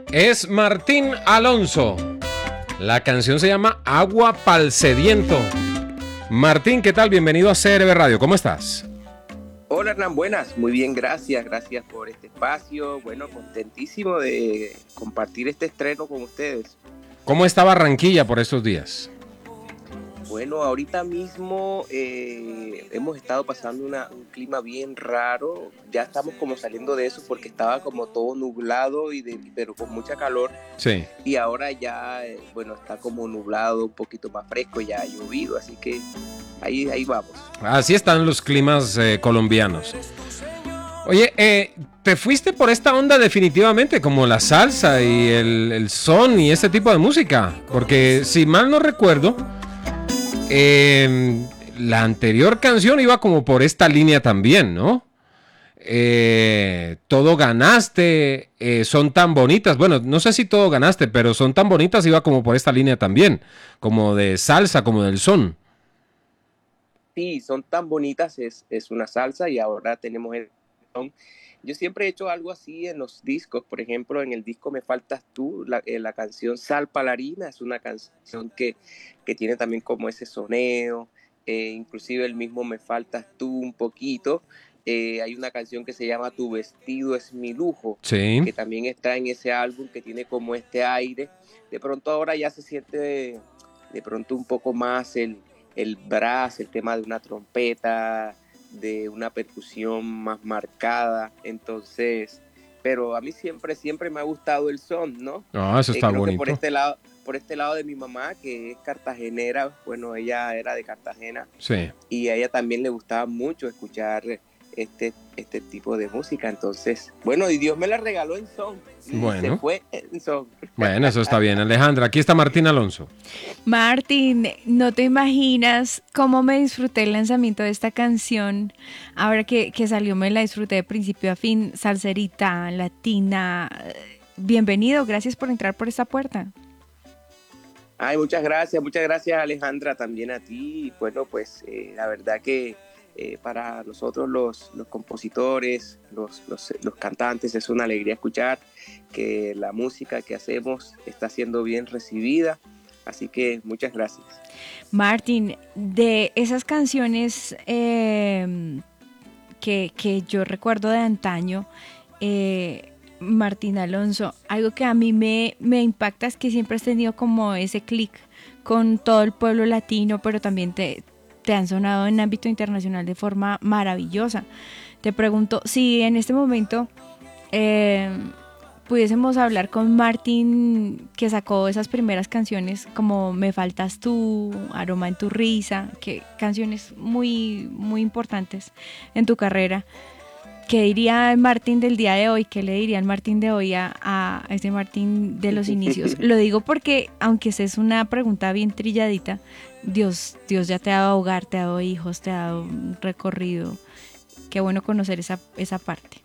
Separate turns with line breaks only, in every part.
Es Martín Alonso. La canción se llama Agua pa'l sediento. Martín, ¿qué tal? Bienvenido a CRB Radio. ¿Cómo estás?
Hola Hernán, buenas, muy bien, gracias por este espacio, bueno, contentísimo de compartir este estreno con ustedes.
¿Cómo está Barranquilla por estos días?
Bueno, ahorita mismo hemos estado pasando un clima bien raro, ya estamos como saliendo de eso porque estaba como todo nublado pero con mucha calor.
Sí.
Y ahora ya, bueno, está como nublado, un poquito más fresco, ya ha llovido, así que ahí vamos.
Así están los climas colombianos. Oye, ¿te fuiste por esta onda definitivamente, como la salsa y el son y este tipo de música? Porque si mal no recuerdo, la anterior canción iba como por esta línea también, ¿no? Todo ganaste, son tan bonitas. Bueno, no sé si todo ganaste, pero son tan bonitas iba como por esta línea también, como de salsa, como del son.
Sí, son tan bonitas, es una salsa y ahora tenemos el son. Yo siempre he hecho algo así en los discos, por ejemplo, en el disco Me Faltas Tú, la canción Sal pa' la harina es una canción que tiene también como ese soneo, inclusive el mismo Me Faltas Tú un poquito. Hay una canción que se llama Tu vestido es mi lujo,
Sí.
que también está en ese álbum que tiene como este aire. De pronto ahora ya se siente de pronto un poco más el brass, el tema de una trompeta, de una percusión más marcada, entonces, pero a mí siempre me ha gustado el son, ¿no?
Ah, eso está
Creo
bonito.
que por este lado de mi mamá, que es cartagenera, bueno, ella era de Cartagena,
Sí.
y a ella también le gustaba mucho escuchar este tipo de música, entonces, bueno, y Dios me la regaló en son, y
Bueno.
se fue en son.
Bueno, eso está bien. Alejandra, aquí está Martín Alonso.
Martín, no te imaginas cómo me disfruté el lanzamiento de esta canción. Ahora que salió me la disfruté de principio a fin, salserita, latina. Bienvenido, gracias por entrar por esta puerta.
Ay, muchas gracias Alejandra, también a ti. Bueno, pues la verdad que para nosotros los compositores, los cantantes, es una alegría escuchar que la música que hacemos está siendo bien recibida. Así que muchas gracias.
Martín, de esas canciones que yo recuerdo de antaño, Martín Alonso, algo que a mí me impacta es que siempre has tenido como ese clic con todo el pueblo latino, pero también te han sonado en ámbito internacional de forma maravillosa. Te pregunto si en este momento pudiésemos hablar con Martín, que sacó esas primeras canciones como Me Faltas Tú, Aroma en tu risa, que canciones muy, muy importantes en tu carrera. ¿Qué diría el Martín del día de hoy? ¿Qué le diría el Martín de hoy a ese Martín de los inicios? Lo digo porque, aunque esa es una pregunta bien trilladita, Dios ya te ha dado hogar, te ha dado hijos, te ha dado un recorrido. Qué bueno conocer esa parte.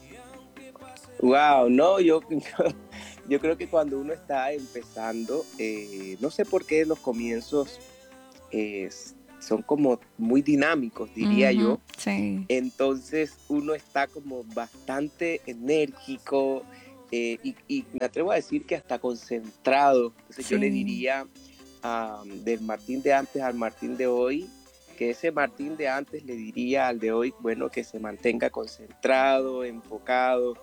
Wow, no, yo creo que cuando uno está empezando, no sé por qué los comienzos son como muy dinámicos, diría yo.
Sí.
Entonces uno está como bastante enérgico y me atrevo a decir que hasta concentrado. Entonces yo le diría del Martín de antes al Martín de hoy, que ese Martín de antes le diría al de hoy, bueno, que se mantenga concentrado, enfocado,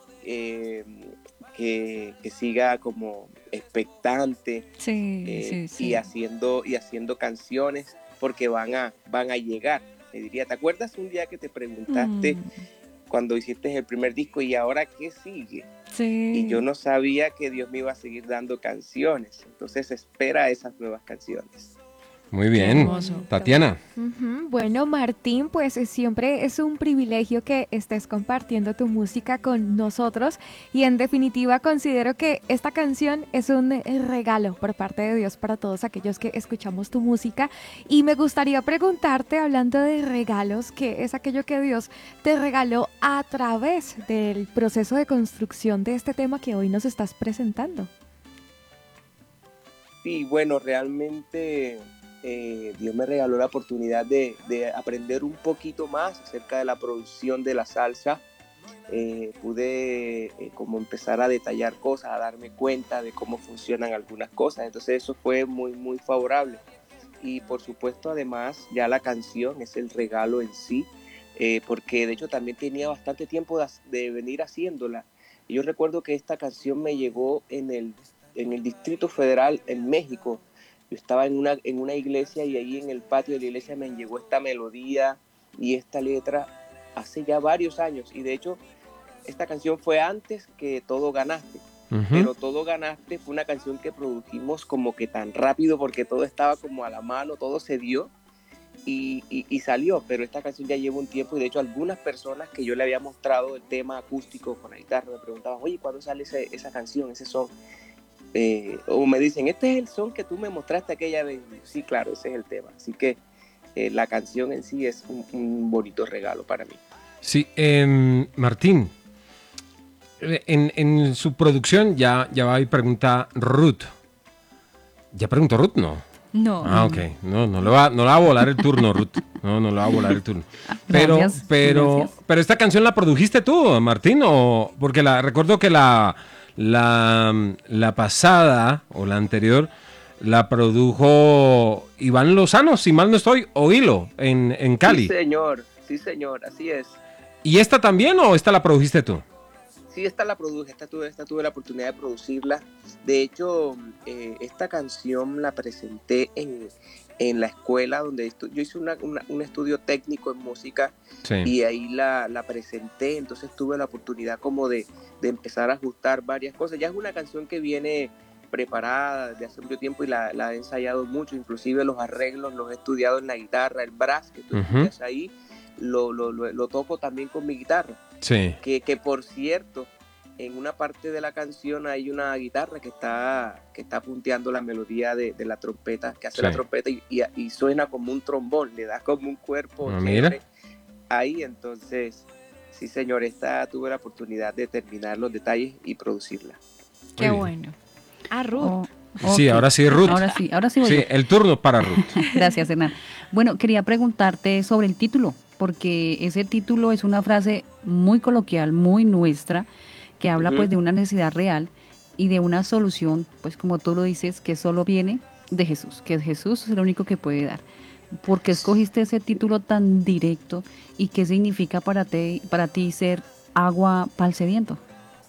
que siga como expectante y haciendo canciones porque van a llegar. Me diría, ¿te acuerdas un día que te preguntaste cuando hiciste el primer disco y ahora qué sigue?
Sí.
Y yo no sabía que Dios me iba a seguir dando canciones, entonces espera esas nuevas canciones.
Muy bien, Tatiana.
Bueno, Martín, pues siempre es un privilegio que estés compartiendo tu música con nosotros y en definitiva considero que esta canción es un regalo por parte de Dios para todos aquellos que escuchamos tu música y me gustaría preguntarte, hablando de regalos, ¿qué es aquello que Dios te regaló a través del proceso de construcción de este tema que hoy nos estás presentando?
Sí, bueno, realmente Dios me regaló la oportunidad de aprender un poquito más acerca de la producción de la salsa pude como empezar a detallar cosas, a darme cuenta de cómo funcionan algunas cosas. Entonces eso fue muy, muy favorable. Y por supuesto, además, ya la canción es el regalo en sí, porque de hecho también tenía bastante tiempo de venir haciéndola. Y yo recuerdo que esta canción me llegó en el Distrito Federal en México. Yo estaba en una iglesia y ahí en el patio de la iglesia me llegó esta melodía y esta letra hace ya varios años. Y de hecho, esta canción fue antes que Todo Ganaste. Pero Todo Ganaste fue una canción que produjimos como que tan rápido porque todo estaba como a la mano, todo se dio y salió. Pero esta canción ya lleva un tiempo y de hecho algunas personas que yo le había mostrado el tema acústico con la guitarra me preguntaban, oye, ¿cuándo sale esa canción, ese son? O me dicen, este es el son que tú me mostraste aquella vez. Sí, claro, ese es el tema. Así que la canción en sí es un bonito regalo para mí.
Sí, Martín, en su producción ya va y pregunta Ruth. ¿Ya preguntó Ruth? No.
No.
Ah, ok. No le va a volar el turno, Ruth. No le va a volar el turno.
Gracias.
Pero esta canción la produjiste tú, Martín, o porque recuerdo que la pasada o la anterior la produjo Iván Lozano, si mal no estoy, o Hilo, en Cali.
Sí, señor, así es.
¿Y esta también o esta la produjiste tú?
Sí, esta la produje, esta tuve la oportunidad de producirla. De hecho, esta canción la presenté en la escuela donde yo hice un estudio técnico en música. Sí. Y ahí la presenté, entonces tuve la oportunidad como de empezar a ajustar varias cosas. Ya es una canción que viene preparada desde hace mucho tiempo y la he ensayado mucho, inclusive los arreglos los he estudiado en la guitarra, el brass que tú escuchas ahí, lo toco también con mi guitarra.
Sí.
Que por cierto, en una parte de la canción hay una guitarra que está punteando la melodía de la trompeta, que hace la trompeta y suena como un trombón, le da como un cuerpo chévere ahí. Entonces, sí señor, tuve la oportunidad de terminar los detalles y producirla.
Qué bueno. Ruth.
Sí, ahora sí, Ruth.
Ahora sí voy.
Sí, el turno para Ruth.
Gracias, Hernán. Bueno, quería preguntarte sobre el título, porque ese título es una frase muy coloquial, muy nuestra, que habla pues de una necesidad real y de una solución, pues como tú lo dices, que solo viene de Jesús, que Jesús es el único que puede dar. ¿Por qué escogiste ese título tan directo y qué significa para ti ser agua para el sediento?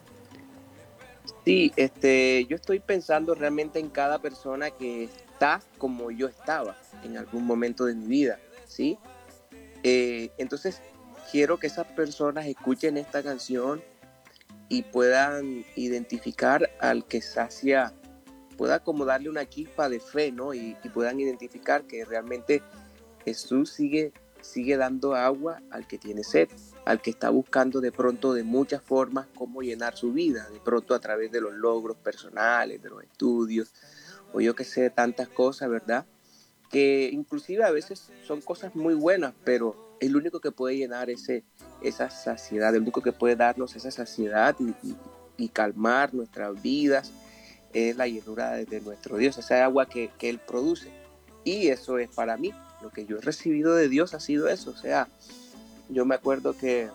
Sí, yo estoy pensando realmente en cada persona que está como yo estaba en algún momento de mi vida, ¿sí? Entonces, quiero que esas personas escuchen esta canción y puedan identificar al que sacia, pueda como darle una chispa de fe, ¿no? Y puedan identificar que realmente Jesús sigue dando agua al que tiene sed, al que está buscando de pronto de muchas formas cómo llenar su vida, de pronto a través de los logros personales, de los estudios, o yo que sé, tantas cosas, ¿verdad? Que inclusive a veces son cosas muy buenas, pero el único que puede llenar esa saciedad, el único que puede darnos esa saciedad y calmar nuestras vidas es la llenura de nuestro Dios, esa agua que Él produce. Y eso es para mí, lo que yo he recibido de Dios ha sido eso. O sea, yo me acuerdo que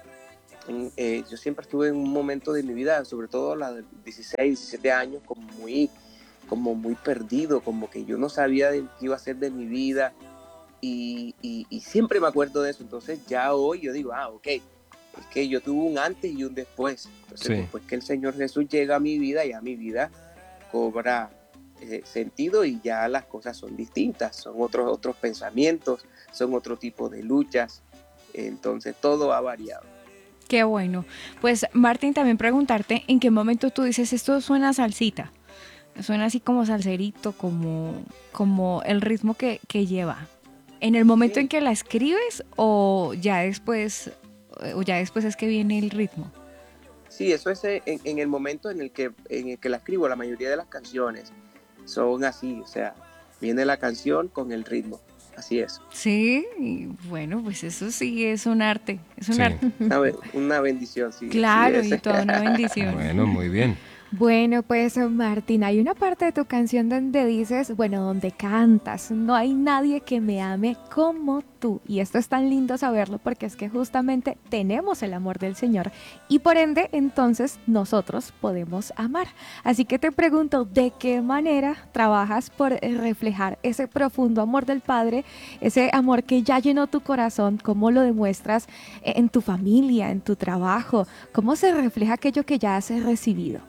yo siempre estuve en un momento de mi vida, sobre todo a los 16, 17 años, como muy perdido, como que yo no sabía qué iba a hacer de mi vida y siempre me acuerdo de eso. Entonces ya hoy yo digo, ok, es que yo tuve un antes y un después. Entonces después que el Señor Jesús llega a mi vida, ya mi vida cobra sentido y ya las cosas son distintas, son otros pensamientos, son otro tipo de luchas. Entonces todo ha variado.
Qué bueno. Pues Martín, también preguntarte en qué momento tú dices esto suena a salsita. Suena así como salserito, como el ritmo que lleva. ¿En el momento en que la escribes o ya después es que viene el ritmo?
Sí, eso es en el momento en el que la escribo. La mayoría de las canciones son así, o sea, viene la canción con el ritmo. Así es.
Sí, y bueno, pues eso sí es un arte. Es un arte.
Una bendición, sí.
Claro, y toda una bendición.
Bueno, muy bien.
Bueno, pues Martín, hay una parte de tu canción donde dices, bueno, donde cantas, no hay nadie que me ame como tú. Y esto es tan lindo saberlo porque es que justamente tenemos el amor del Señor y por ende entonces nosotros podemos amar. Así que te pregunto, ¿de qué manera trabajas por reflejar ese profundo amor del Padre, ese amor que ya llenó tu corazón? ¿Cómo lo demuestras en tu familia, en tu trabajo? ¿Cómo se refleja aquello que ya has recibido?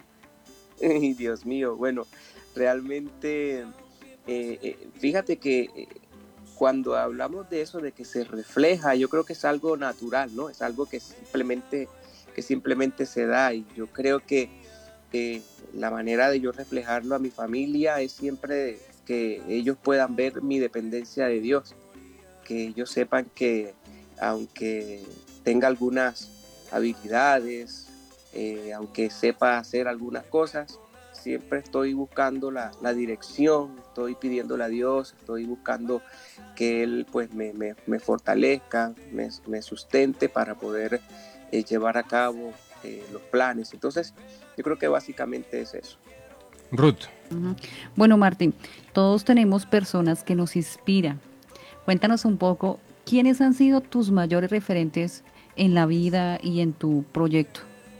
Ay, Dios mío, bueno, realmente, fíjate que cuando hablamos de eso, de que se refleja, yo creo que es algo natural, ¿no? Es algo que simplemente se da y yo creo que la manera de yo reflejarlo a mi familia es siempre que ellos puedan ver mi dependencia de Dios, que ellos sepan que aunque tenga algunas habilidades, aunque sepa hacer algunas cosas, siempre estoy buscando la dirección, estoy pidiéndole a Dios, estoy buscando que Él pues me fortalezca, me sustente para poder llevar a cabo los planes. Entonces, yo creo que básicamente es eso.
Ruth.
Bueno, Martín, todos tenemos personas que nos inspiran. Cuéntanos un poco, ¿quiénes han sido tus mayores referentes en la vida y en tu proyecto?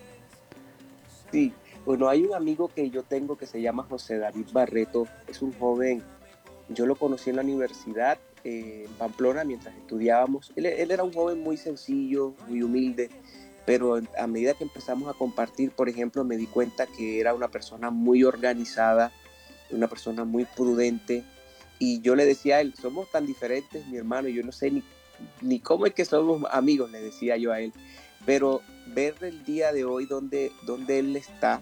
Sí, bueno, hay un amigo que yo tengo que se llama José David Barreto, es un joven, yo lo conocí en la universidad en Pamplona mientras estudiábamos. Él era un joven muy sencillo, muy humilde, pero a medida que empezamos a compartir, por ejemplo, me di cuenta que era una persona muy organizada, una persona muy prudente, y yo le decía a él, somos tan diferentes, mi hermano, yo no sé ni cómo es que somos amigos, le decía yo a él, pero ver el día de hoy donde él está,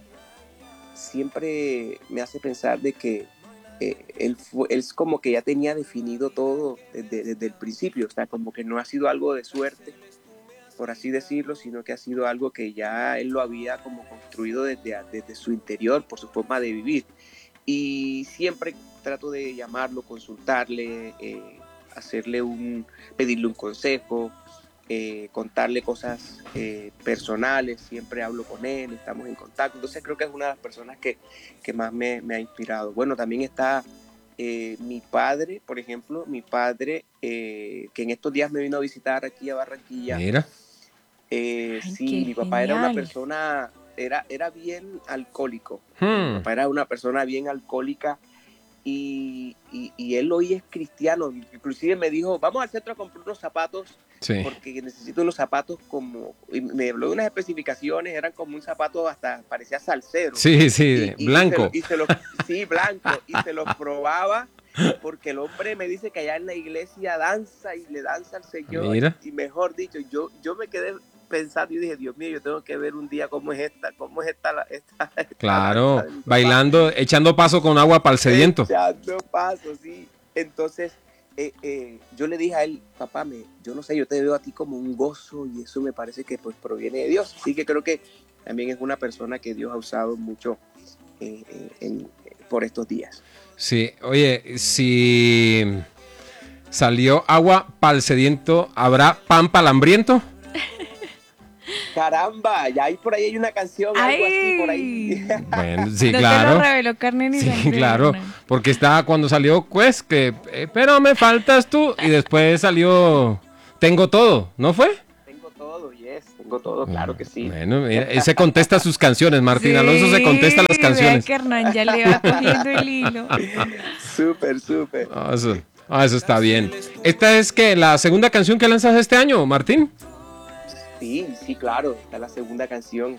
siempre me hace pensar de que él es como que ya tenía definido todo desde el principio, o sea, como que no ha sido algo de suerte, por así decirlo, sino que ha sido algo que ya él lo había como construido desde su interior, por su forma de vivir. Y siempre trato de llamarlo, consultarle, pedirle un consejo, contarle cosas personales, siempre hablo con él, estamos en contacto, entonces creo que es una de las personas que más me ha inspirado. Bueno, también está mi padre, por ejemplo, que en estos días me vino a visitar aquí a Barranquilla.
Mira.
Sí, mi papá era una persona, era bien alcohólico, mi papá era una persona bien alcohólica. Y él hoy es cristiano, inclusive me dijo, vamos al centro a comprar unos zapatos, sí, porque necesito unos zapatos y me habló de unas especificaciones, eran como un zapato hasta parecía salsero.
Sí, blanco.
Sí, blanco, y se los probaba, porque el hombre me dice que allá en la iglesia danza y le danza al Señor. Mira. Y mejor dicho, yo me quedé pensando y dije, Dios mío, yo tengo que ver un día cómo es esta
claro, bailando, echando paso con agua para el sediento.
Echando paso, sí. Entonces, yo le dije a él, papá, yo no sé, yo te veo a ti como un gozo y eso me parece que pues proviene de Dios. Así que creo que también es una persona que Dios ha usado mucho por estos días.
Sí, oye, si salió agua para el sediento, ¿habrá pan para el hambriento?
Caramba, ya por ahí hay una canción, algo así por ahí.
Bueno, sí,
no
claro.
Te lo reveló carne ni sangre.
Sí, claro, porque estaba cuando salió, pues, que, pero me faltas tú, y después salió, tengo todo, ¿no fue?
Tengo todo, claro que sí.
Bueno, mira, él se contesta sus canciones, Martín, sí, Alonso se contesta las canciones.
Que Hernán ya le va cogiendo el hilo.
Súper.
Eso está bien. ¿Esta es que la segunda canción que lanzas este año, Martín?
Sí, claro, está la segunda canción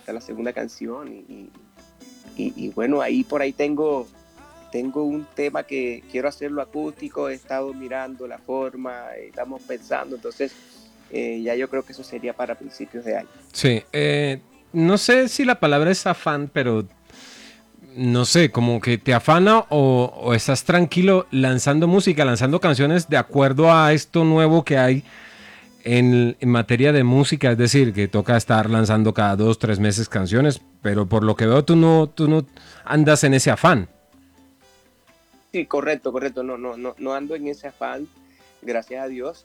y bueno, por ahí tengo un tema que quiero hacerlo acústico, he estado mirando la forma, estamos pensando, entonces ya yo creo que eso sería para principios de año.
Sí, no sé si la palabra es afán, pero no sé, como que te afana o estás tranquilo lanzando música, lanzando canciones de acuerdo a esto nuevo que hay en materia de música, es decir, que toca estar lanzando cada 2-3 meses canciones, pero por lo que veo tú no andas en ese afán.
Sí, correcto, no ando en ese afán, gracias a Dios.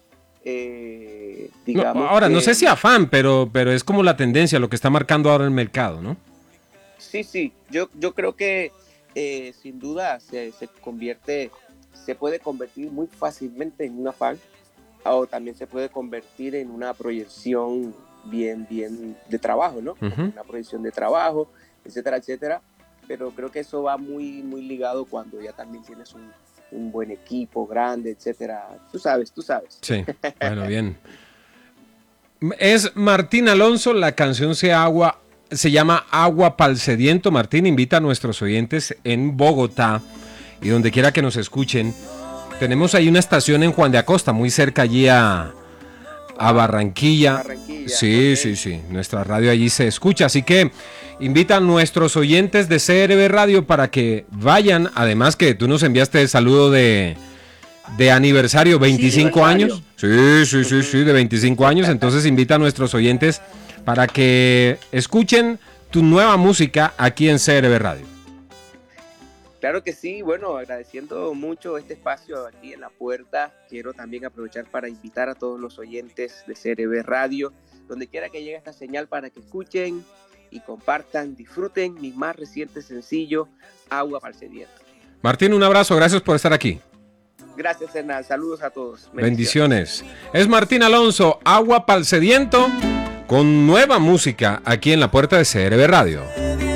Digamos
no sé si afán, pero es como la tendencia, lo que está marcando ahora el mercado, ¿no?
Sí, yo creo que sin duda se puede convertir muy fácilmente en una fan, o también se puede convertir en una proyección bien de trabajo, ¿no? Una proyección de trabajo, etcétera, etcétera. Pero creo que eso va muy ligado cuando ya también tienes un buen equipo grande, etcétera. Tú sabes.
Sí, bueno, bien. Es Martín Alonso, la canción se llama Agua pa'l Sediento. Martín invita a nuestros oyentes en Bogotá y donde quiera que nos escuchen. Tenemos ahí una estación en Juan de Acosta, muy cerca allí a Barranquilla. Sí, okay. Sí. Nuestra radio allí se escucha, así que invita a nuestros oyentes de CRB Radio para que vayan. Además que tú nos enviaste el saludo de aniversario, 25 años. Sí, de 25 años. Entonces invita a nuestros oyentes para que escuchen tu nueva música aquí en CRB Radio.
Claro que sí, bueno, agradeciendo mucho este espacio aquí en La Puerta. Quiero también aprovechar para invitar a todos los oyentes de CRB Radio, donde quiera que llegue esta señal, para que escuchen y compartan, disfruten mi más reciente sencillo, Agua pa'l Sediento.
Martín, un abrazo, gracias por estar aquí.
Gracias, Hernán, saludos a todos.
Bendiciones. Es Martín Alonso, Agua pa'l Sediento, con nueva música aquí en La Puerta de CRB Radio.